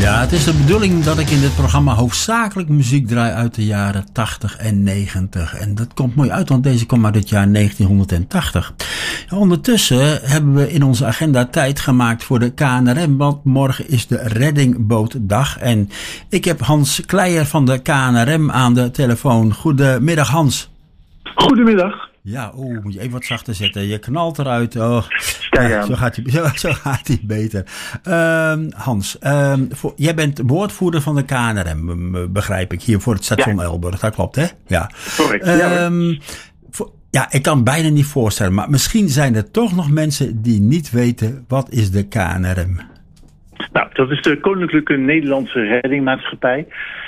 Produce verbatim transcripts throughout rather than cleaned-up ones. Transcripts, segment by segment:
Ja, het is de bedoeling dat ik in dit programma hoofdzakelijk muziek draai uit de jaren tachtig en negentig. En dat komt mooi uit, want deze komt uit het jaar negentienhonderdtachtig. Ondertussen hebben we in onze agenda tijd gemaakt voor de K N R M, want morgen is de Reddingbootdag. En ik heb Hans Kleijer van de K N R M aan de telefoon. Goedemiddag, Hans. Goedemiddag. Ja, oeh, moet je even wat zachter zetten. Je knalt eruit. Oh, ja, zo gaat hij, zo, zo gaat hij beter. Uh, Hans, uh, voor, jij bent woordvoerder van de K N R M, begrijp ik, hier voor het station ja. Elburg. Dat klopt, hè? Ja. Correct. Uh, ja, voor, ja, ik kan bijna niet voorstellen, maar misschien zijn er toch nog mensen die niet weten, wat is de K N R M? Nou, dat is de Koninklijke Nederlandse Reddingmaatschappij.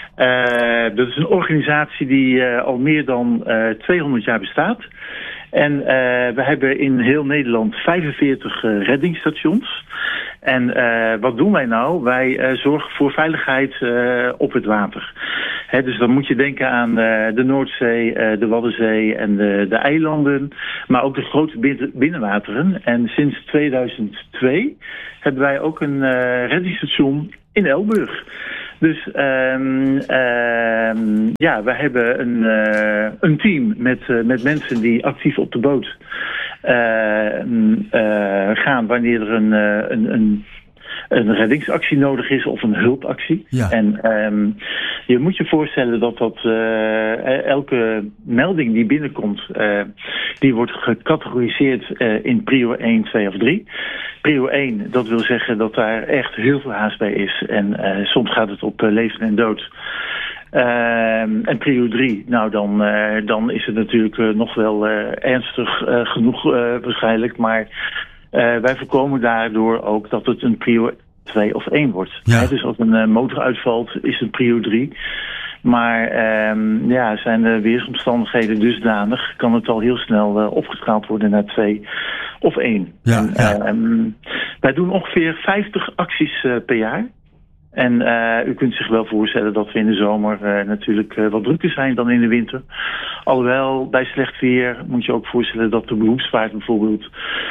Uh, dat is een organisatie die uh, al meer dan uh, tweehonderd jaar bestaat. En uh, we hebben in heel Nederland vijfenveertig uh, reddingsstations. En uh, wat doen wij nou? Wij uh, zorgen voor veiligheid uh, op het water. He, dus dan moet je denken aan uh, de Noordzee, uh, de Waddenzee en de, de eilanden. Maar ook de grote binnenwateren. En sinds tweeduizend twee hebben wij ook een uh, reddingsstation in Elburg. Dus um, um, ja, we hebben een, uh, een team met, uh, met mensen die actief op de boot uh, uh, gaan wanneer er een, uh, een, een, een reddingsactie nodig is of een hulpactie. Ja. En um, je moet je voorstellen dat dat uh, elke melding die binnenkomt, uh, die wordt gecategoriseerd uh, in prio één, twee of drie. Prio één, dat wil zeggen dat daar echt heel veel haast bij is. En uh, soms gaat het op uh, leven en dood. Uh, en prio drie, nou dan, uh, dan is het natuurlijk uh, nog wel uh, ernstig uh, genoeg uh, waarschijnlijk. Maar uh, wij voorkomen daardoor ook dat het een prio twee of één wordt. Ja. He, dus als een uh, motor uitvalt, is het prio drie. Maar um, ja, zijn de weersomstandigheden dusdanig, kan het al heel snel uh, opgeschaald worden naar twee of één. Ja, en, ja. Um, wij doen ongeveer vijftig acties uh, per jaar. En uh, u kunt zich wel voorstellen dat we in de zomer uh, natuurlijk uh, wat drukker zijn dan in de winter. Alhoewel, bij slecht weer moet je ook voorstellen dat de beroepsvaart bijvoorbeeld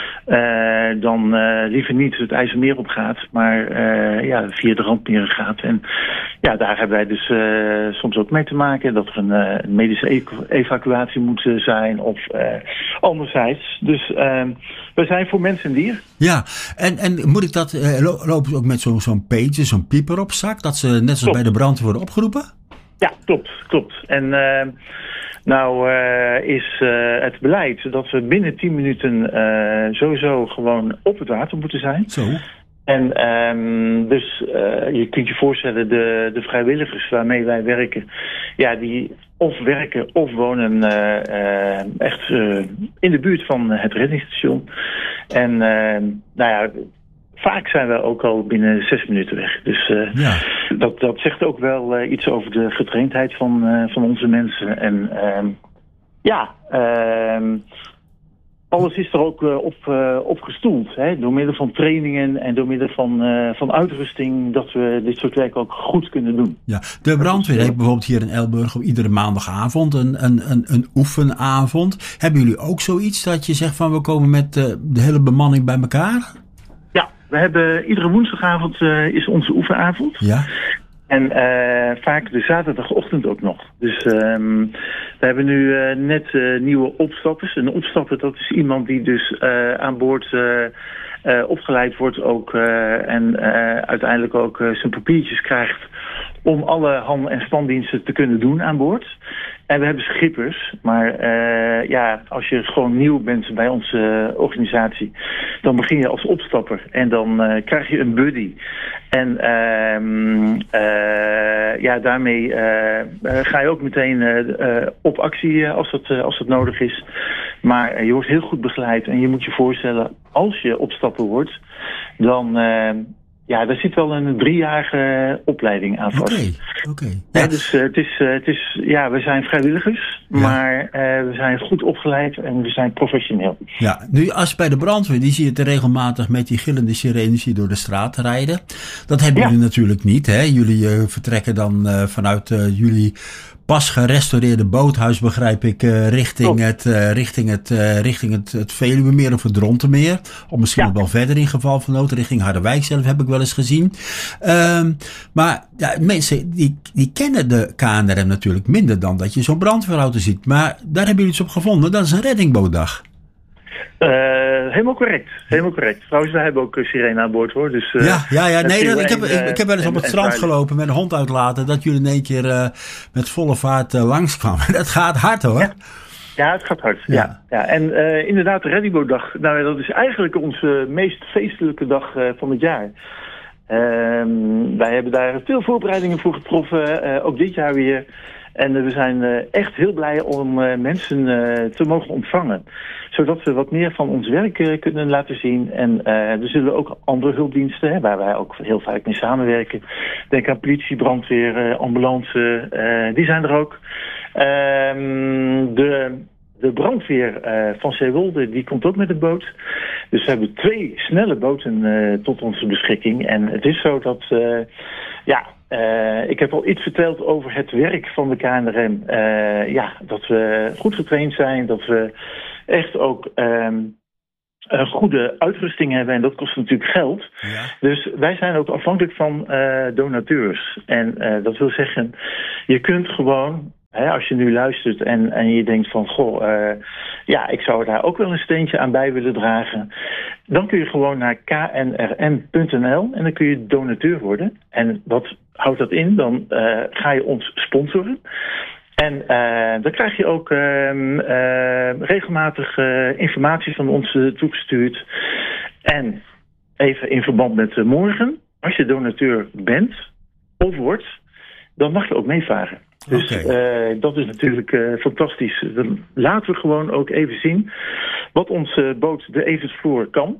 uh, dan uh, liever niet het IJsselmeer op gaat, maar uh, ja, via de randmeren gaat. En ja, daar hebben wij dus uh, soms ook mee te maken dat er een, uh, een medische ev- evacuatie moet uh, zijn of uh, anderzijds. Dus uh, we zijn voor mens en dier. Ja, en, en moet ik dat, uh, lo- lopen ze ook met zo, zo'n page, zo'n pieper op zak, dat ze net zoals klopt. Bij de brandweer worden opgeroepen? Ja, klopt, klopt. En uh, nou uh, is uh, het beleid dat we binnen tien minuten uh, sowieso gewoon op het water moeten zijn. Zo. En um, dus uh, je kunt je voorstellen, de, de vrijwilligers waarmee wij werken, ja, die of werken of wonen uh, uh, echt uh, in de buurt van het reddingsstation. En uh, nou ja, vaak zijn we ook al binnen zes minuten weg. Dus uh, ja. dat, dat zegt ook wel uh, iets over de getraindheid van, uh, van onze mensen. En uh, ja, uh, alles is er ook uh, op, uh, op gestoeld. Hè? Door middel van trainingen en door middel van, uh, van uitrusting, dat we dit soort werk ook goed kunnen doen. Ja, de brandweer heeft bijvoorbeeld hier in Elburg op iedere maandagavond een, een, een, een oefenavond. Hebben jullie ook zoiets dat je zegt van we komen met uh, de hele bemanning bij elkaar? We hebben iedere woensdagavond uh, is onze oefenavond. Ja. En uh, vaak de zaterdagochtend ook nog. Dus um, we hebben nu uh, net uh, nieuwe opstappers. Een opstapper, dat is iemand die dus uh, aan boord uh, uh, opgeleid wordt ook uh, en uh, uiteindelijk ook uh, zijn papiertjes krijgt om alle hand- en standdiensten te kunnen doen aan boord. En we hebben schippers, maar uh, ja, als je gewoon nieuw bent bij onze uh, organisatie, dan begin je als opstapper en dan uh, krijg je een buddy. En uh, uh, ja, daarmee uh, uh, ga je ook meteen uh, uh, op actie uh, als, dat, uh, als dat nodig is. Maar uh, je wordt heel goed begeleid en je moet je voorstellen, als je opstapper wordt, dan Uh, ja, daar zit wel een driejarige opleiding aan vast. Oké, okay, oké. Okay. Ja. Dus uh, het is, uh, het is, ja, we zijn vrijwilligers, ja. maar uh, we zijn goed opgeleid en we zijn professioneel. Ja, nu als bij de brandweer, die zie je te regelmatig met die gillende sirenes hier door de straat rijden. Dat hebben ja. jullie natuurlijk niet, hè? Jullie uh, vertrekken dan uh, vanuit uh, jullie pas gerestaureerde boothuis, begrijp ik, uh, richting, oh. het, uh, richting, het, uh, richting het, het Veluwemeer of het Drontenmeer. Of misschien ja. nog wel verder in geval van nood, richting Harderwijk zelf heb ik wel eens gezien. Um, maar ja, mensen die, die kennen de K N R M natuurlijk minder dan dat je zo'n brandweerauto ziet. Maar daar hebben jullie iets op gevonden, dat is een reddingbootdag. Uh, helemaal correct, helemaal correct. Trouwens, wij hebben ook uh, sirene aan boord hoor. Dus, uh, ja, ja, ja. Nee, dat, ik, heb, ik, ik heb wel eens op het strand gelopen met een hond uitlaten. Dat jullie in één keer uh, met volle vaart uh, langskwamen. Dat gaat hard hoor. Ja, ja het gaat hard. Ja. Ja, ja. En uh, inderdaad, de reddingbootdag. Nou, dat is eigenlijk onze meest feestelijke dag uh, van het jaar. Uh, wij hebben daar veel voorbereidingen voor getroffen. Uh, ook dit jaar weer. En uh, we zijn uh, echt heel blij om uh, mensen uh, te mogen ontvangen. Zodat we wat meer van ons werk uh, kunnen laten zien. En uh, er zullen ook andere hulpdiensten, hè, waar wij ook heel vaak mee samenwerken. Denk aan politie, brandweer, uh, ambulance, uh, die zijn er ook. Uh, de... De brandweer uh, van Zeewolde, die komt ook met een boot. Dus we hebben twee snelle boten uh, tot onze beschikking. En het is zo dat, uh, ja, uh, ik heb al iets verteld over het werk van de K N R M. Uh, ja, dat we goed getraind zijn, dat we echt ook um, een goede uitrusting hebben. En dat kost natuurlijk geld. Ja. Dus wij zijn ook afhankelijk van uh, donateurs. En uh, dat wil zeggen, je kunt gewoon... He, als je nu luistert en, en je denkt van, goh, uh, ja, ik zou daar ook wel een steentje aan bij willen dragen. Dan kun je gewoon naar k n r m punt n l en dan kun je donateur worden. En wat houdt dat in? Dan uh, ga je ons sponsoren. En uh, dan krijg je ook uh, uh, regelmatig uh, informatie van ons uh, toegestuurd. En even in verband met uh, morgen, als je donateur bent of wordt, dan mag je ook meevaren. Dus okay. uh, dat is natuurlijk uh, fantastisch. Dan laten we gewoon ook even zien wat onze boot de Evertsfloor kan.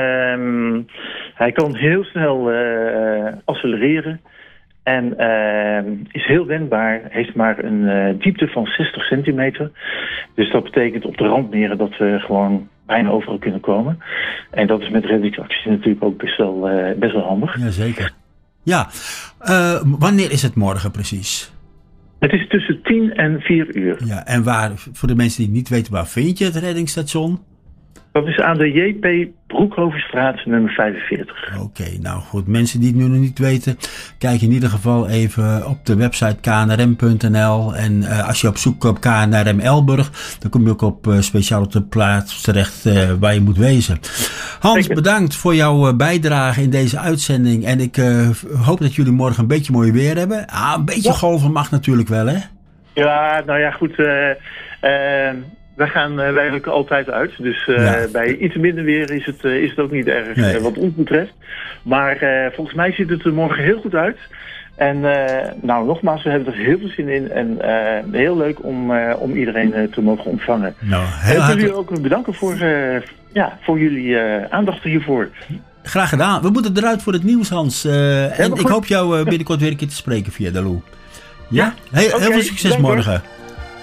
Um, hij kan heel snel uh, accelereren en uh, is heel wendbaar. Heeft maar een uh, diepte van zestig centimeter. Dus dat betekent op de randmeren dat we gewoon bijna overal kunnen komen. En dat is met reddingsacties natuurlijk ook best wel, uh, best wel handig. Jazeker. Ja, uh, wanneer is het morgen precies? Het is tussen tien en vier uur. Ja, en waar, voor de mensen die het niet weten, waar vind je het reddingsstation? Dat is aan de J P Broekhovenstraat nummer vijfenveertig. Oké, okay, nou goed. Mensen die het nu nog niet weten, kijk in ieder geval even op de website k n r m punt n l. En uh, als je op zoek op K N R M Elburg, dan kom je ook op uh, speciaal op de plaats terecht uh, waar je moet wezen. Hans, Zeker. Bedankt voor jouw uh, bijdrage in deze uitzending. En ik uh, hoop dat jullie morgen een beetje mooi weer hebben. Ah, een beetje ja. golven mag natuurlijk wel, hè? Ja, nou ja, goed. Uh, uh... Wij gaan uh, eigenlijk altijd uit. Dus uh, ja. bij iets minder weer is het, uh, is het ook niet erg nee. uh, wat ons betreft. Maar uh, volgens mij ziet het er morgen heel goed uit. En uh, nou, nogmaals, we hebben er heel veel zin in. En uh, heel leuk om, uh, om iedereen uh, te mogen ontvangen. Nou, heel en ik wil jullie ook bedanken voor, uh, ja, voor jullie uh, aandacht hiervoor. Graag gedaan. We moeten eruit voor het nieuws, Hans. Uh, en ik hoop jou uh, binnenkort weer een keer te spreken via Daloo. Ja? ja? Heel, okay. heel veel succes Dank morgen. Hoor.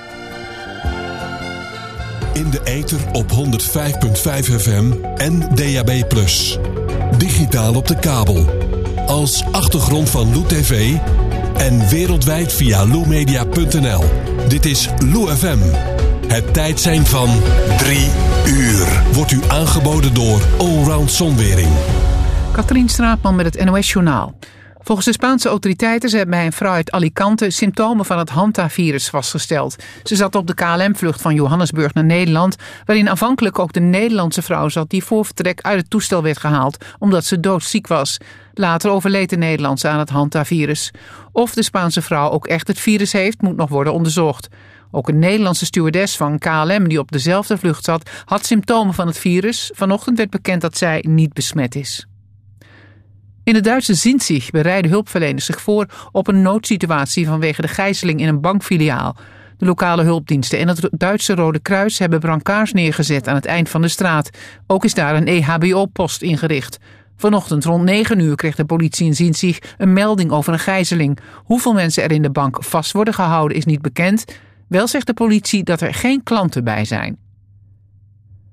In de ether op honderd vijf komma vijf F M en D A B plus. Digitaal op de kabel. Als achtergrond van Loo T V en wereldwijd via loo media punt n l. Dit is Loo F M. Het tijdsein van drie uur. Wordt u aangeboden door Allround Zonwering. Katrien Straatman met het N O S-journaal. Volgens de Spaanse autoriteiten zijn bij een vrouw uit Alicante symptomen van het Hantavirus vastgesteld. Ze zat op de K L M-vlucht van Johannesburg naar Nederland, waarin aanvankelijk ook de Nederlandse vrouw zat die voor vertrek uit het toestel werd gehaald omdat ze doodziek was. Later overleed de Nederlandse aan het Hantavirus. Of de Spaanse vrouw ook echt het virus heeft, moet nog worden onderzocht. Ook een Nederlandse stewardess van K L M die op dezelfde vlucht zat, had symptomen van het virus. Vanochtend werd bekend dat zij niet besmet is. In de Duitse Zinzig bereiden hulpverleners zich voor op een noodsituatie vanwege de gijzeling in een bankfiliaal. De lokale hulpdiensten en het Duitse Rode Kruis hebben brancards neergezet aan het eind van de straat. Ook is daar een E H B O-post ingericht. Vanochtend rond negen uur kreeg de politie in Zinzig een melding over een gijzeling. Hoeveel mensen er in de bank vast worden gehouden is niet bekend. Wel zegt de politie dat er geen klanten bij zijn.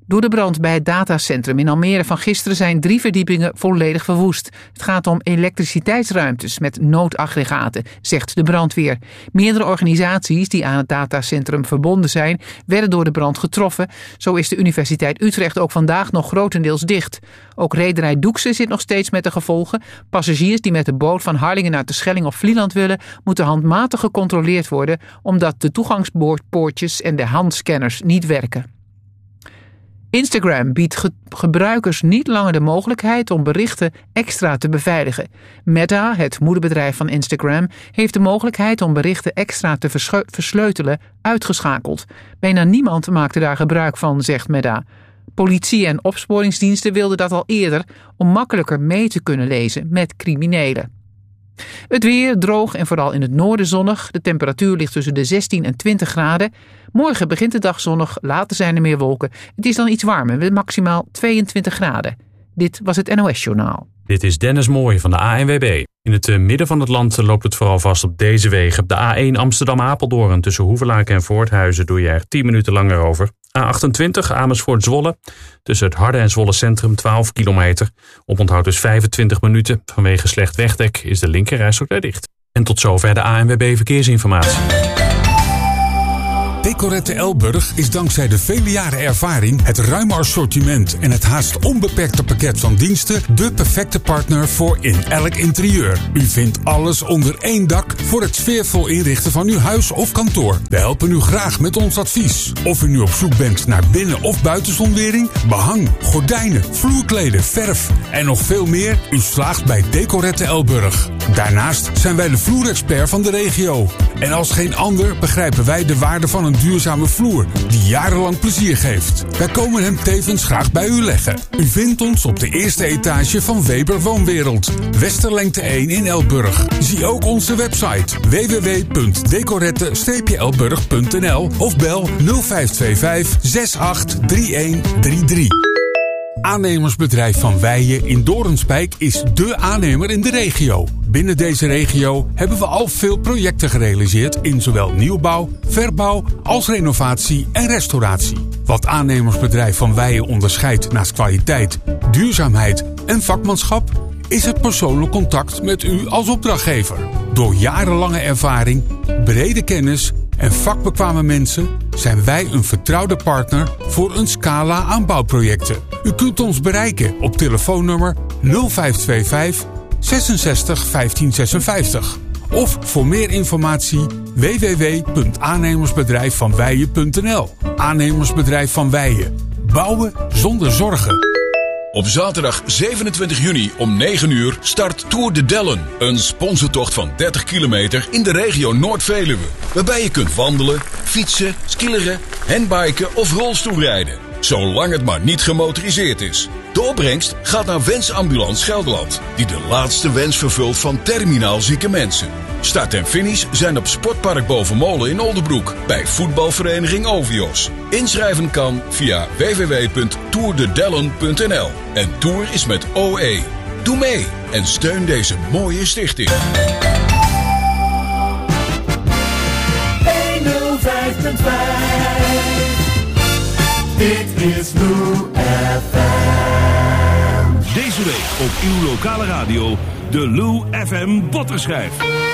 Door de brand bij het datacentrum in Almere van gisteren zijn drie verdiepingen volledig verwoest. Het gaat om elektriciteitsruimtes met noodaggregaten, zegt de brandweer. Meerdere organisaties die aan het datacentrum verbonden zijn, werden door de brand getroffen. Zo is de Universiteit Utrecht ook vandaag nog grotendeels dicht. Ook rederij Doekse zit nog steeds met de gevolgen. Passagiers die met de boot van Harlingen naar Terschelling of Vlieland willen, moeten handmatig gecontroleerd worden, omdat de toegangspoortjes en de handscanners niet werken. Instagram biedt ge- gebruikers niet langer de mogelijkheid om berichten extra te beveiligen. Meta, het moederbedrijf van Instagram, heeft de mogelijkheid om berichten extra te verschu- versleutelen uitgeschakeld. Bijna niemand maakte daar gebruik van, zegt Meta. Politie en opsporingsdiensten wilden dat al eerder om makkelijker mee te kunnen lezen met criminelen. Het weer droog en vooral in het noorden zonnig. De temperatuur ligt tussen de zestien en twintig graden. Morgen begint de dag zonnig, later zijn er meer wolken. Het is dan iets warmer met maximaal tweeëntwintig graden. Dit was het N O S-journaal. Dit is Dennis Mooij van de A N W B. In het midden van het land loopt het vooral vast op deze wegen. Op de A één Amsterdam-Apeldoorn tussen Hoevelaken en Voorthuizen doe je er tien minuten langer over. A achtentwintig Amersfoort-Zwolle tussen het Harde en Zwolle Centrum twaalf kilometer. Oponthoud dus vijfentwintig minuten. Vanwege slecht wegdek is de linkerrijstrook daar dicht. En tot zover de A N W B Verkeersinformatie. Decorette Elburg is dankzij de vele jaren ervaring, het ruime assortiment en het haast onbeperkte pakket van diensten de perfecte partner voor in elk interieur. U vindt alles onder één dak voor het sfeervol inrichten van uw huis of kantoor. We helpen u graag met ons advies. Of u nu op zoek bent naar binnen- of buitenzonwering, behang, gordijnen, vloerkleden, verf en nog veel meer, u slaagt bij Decorette Elburg. Daarnaast zijn wij de vloerexpert van de regio. En als geen ander begrijpen wij de waarde van een duurzame vloer die jarenlang plezier geeft. Wij komen hem tevens graag bij u leggen. U vindt ons op de eerste etage van Weber Woonwereld, Westerlengte één in Elburg. Zie ook onze website w w w punt decorette elburg punt n l of bel nul vijf twee vijf zes acht drie een drie drie. Aannemersbedrijf Van Weijen in Doornspijk is dé aannemer in de regio. Binnen deze regio hebben we al veel projecten gerealiseerd in zowel nieuwbouw, verbouw als renovatie en restauratie. Wat aannemersbedrijf Van Weijen onderscheidt naast kwaliteit, duurzaamheid en vakmanschap is het persoonlijk contact met u als opdrachtgever. Door jarenlange ervaring, brede kennis en vakbekwame mensen zijn wij een vertrouwde partner voor een scala aan bouwprojecten. U kunt ons bereiken op telefoonnummer nul vijf twee vijf zesenzestig vijftien zesenvijftig of voor meer informatie w w w punt aannemersbedrijf van weijen punt n l. Aannemersbedrijf Van Weijen. Bouwen zonder zorgen. Op zaterdag zevenentwintig juni om negen uur start Tour de Dellen. Een sponsortocht van dertig kilometer in de regio Noord-Veluwe. Waarbij je kunt wandelen, fietsen, skileren, handbiken of rolstoelrijden. Zolang het maar niet gemotoriseerd is. De opbrengst gaat naar Wensambulance Gelderland, die de laatste wens vervult van terminaal zieke mensen. Start en finish zijn op Sportpark Bovenmolen in Oldebroek bij voetbalvereniging Ovios. Inschrijven kan via w w w punt tourdedellen punt n l. En Tour is met O E. Doe mee en steun deze mooie stichting. honderdvijf komma vijf. Dit is Lou F M. Deze week op uw lokale radio de Lou F M Botterschijf.